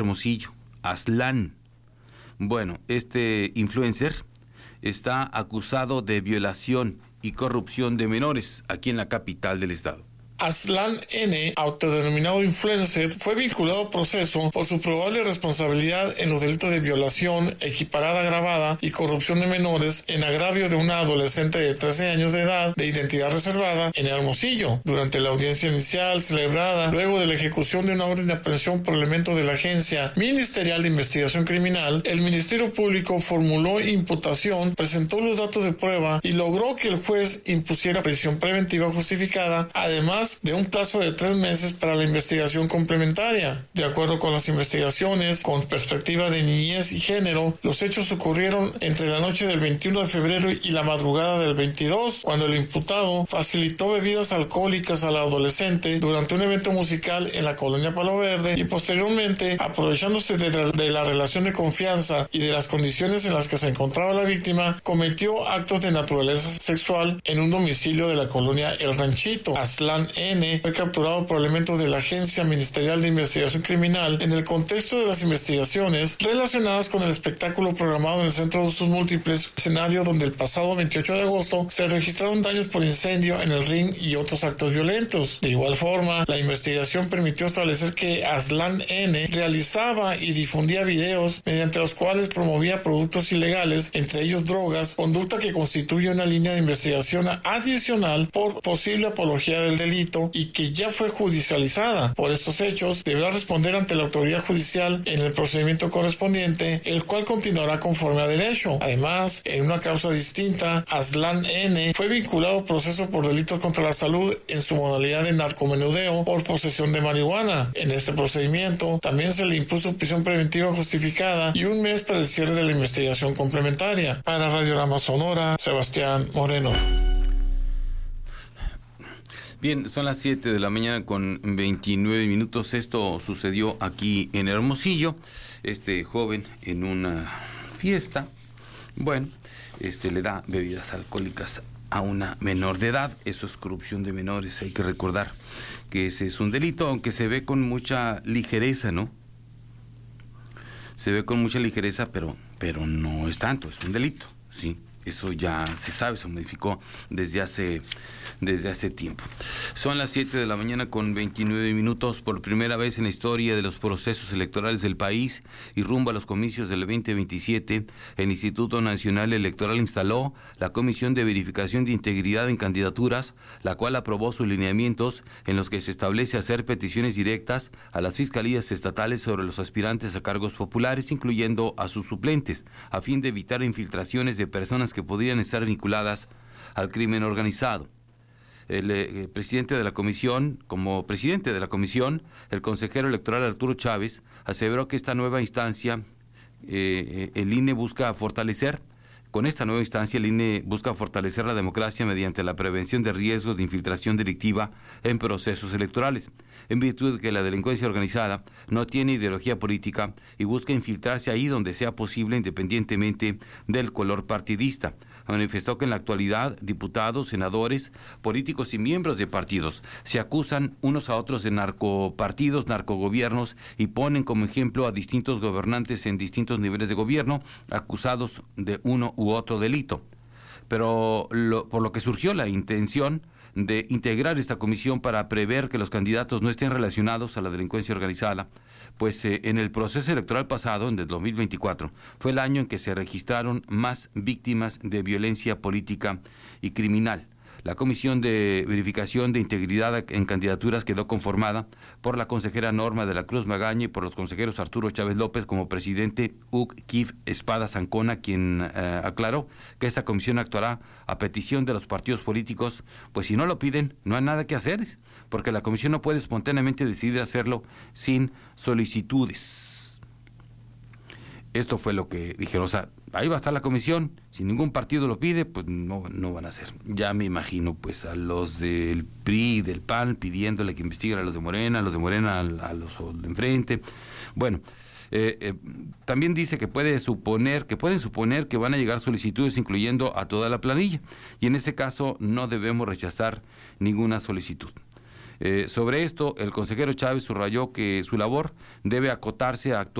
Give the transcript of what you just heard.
Hermosillo, Aslan. Bueno, este influencer está acusado de violación y corrupción de menores aquí en la capital del estado. Aslan N., autodenominado influencer, fue vinculado a proceso por su probable responsabilidad en los delitos de violación, equiparada agravada y corrupción de menores en agravio de una adolescente de 13 años de edad de identidad reservada en Hermosillo. Durante la audiencia inicial celebrada luego de la ejecución de una orden de aprehensión por elementos de la Agencia Ministerial de Investigación Criminal, el Ministerio Público formuló imputación, presentó los datos de prueba y logró que el juez impusiera prisión preventiva justificada, además de un plazo de 3 meses para la investigación complementaria. De acuerdo con las investigaciones, con perspectiva de niñez y género, los hechos ocurrieron entre la noche del 21 de febrero y la madrugada del 22, cuando el imputado facilitó bebidas alcohólicas al adolescente durante un evento musical en la colonia Palo Verde y posteriormente, aprovechándose de la relación de confianza y de las condiciones en las que se encontraba la víctima, cometió actos de naturaleza sexual en un domicilio de la colonia El Ranchito. Aslan N. fue capturado por elementos de la Agencia Ministerial de Investigación Criminal en el contexto de las investigaciones relacionadas con el espectáculo programado en el Centro de Usos Múltiples, escenario donde el pasado 28 de agosto se registraron daños por incendio en el ring y otros actos violentos. De igual forma, la investigación permitió establecer que Aslan N. realizaba y difundía videos mediante los cuales promovía productos ilegales, entre ellos drogas, conducta que constituye una línea de investigación adicional por posible apología del delito y que ya fue judicializada. Por estos hechos, deberá responder ante la autoridad judicial en el procedimiento correspondiente, el cual continuará conforme a derecho. Además, en una causa distinta, Aslan N. fue vinculado a proceso por delitos contra la salud en su modalidad de narcomenudeo por posesión de marihuana. En este procedimiento, también se le impuso prisión preventiva justificada y 1 mes para el cierre de la investigación complementaria. Para Radiorama Sonora, Sebastián Moreno. Bien, son las 7 de la mañana con 29 minutos. Esto sucedió aquí en Hermosillo. Este joven en una fiesta, bueno, le da bebidas alcohólicas a una menor de edad. Eso es corrupción de menores. Hay que recordar que ese es un delito, aunque se ve con mucha ligereza, ¿no? Se ve con mucha ligereza, pero no es tanto, es un delito, ¿sí? Eso ya se sabe, se modificó desde hace tiempo. Son las 7 de la mañana con 29 minutos. Por primera vez en la historia de los procesos electorales del país y rumbo a los comicios del 2027, el Instituto Nacional Electoral instaló la Comisión de Verificación de Integridad en Candidaturas, la cual aprobó sus lineamientos en los que se establece hacer peticiones directas a las fiscalías estatales sobre los aspirantes a cargos populares, incluyendo a sus suplentes, a fin de evitar infiltraciones de personas que podrían estar vinculadas al crimen organizado. El presidente de la comisión, el consejero electoral Arturo Chávez, aseveró que esta nueva instancia, el INE busca fortalecer la democracia mediante la prevención de riesgos de infiltración delictiva en procesos electorales, en virtud de que la delincuencia organizada no tiene ideología política y busca infiltrarse ahí donde sea posible independientemente del color partidista. Manifestó que en la actualidad diputados, senadores, políticos y miembros de partidos se acusan unos a otros de narcopartidos, narcogobiernos y ponen como ejemplo a distintos gobernantes en distintos niveles de gobierno acusados de uno u otro delito. Pero por lo que surgió la intención de integrar esta comisión para prever que los candidatos no estén relacionados a la delincuencia organizada, pues en el proceso electoral pasado, en el 2024, fue el año en que se registraron más víctimas de violencia política y criminal. La Comisión de Verificación de Integridad en Candidaturas quedó conformada por la consejera Norma de la Cruz Magaña y por los consejeros Arturo Chávez López como presidente, Hug Kif Espada Zancona, quien aclaró que esta comisión actuará a petición de los partidos políticos, pues si no lo piden, no hay nada que hacer, porque la comisión no puede espontáneamente decidir hacerlo sin solicitudes. Esto fue lo que dijeron, o sea, ahí va a estar la comisión, si ningún partido lo pide, pues no van a hacer. Ya me imagino pues a los del PRI, del PAN, pidiéndole que investiguen a los de Morena a los de enfrente. Bueno, también dice que pueden suponer que van a llegar solicitudes incluyendo a toda la planilla, y en ese caso no debemos rechazar ninguna solicitud. Sobre esto, el consejero Chávez subrayó que su labor debe acotarse a actuar